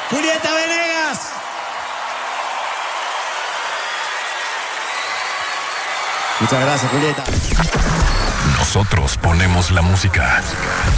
Julieta Venegas. Muchas gracias, Julieta. Nosotros ponemos la música.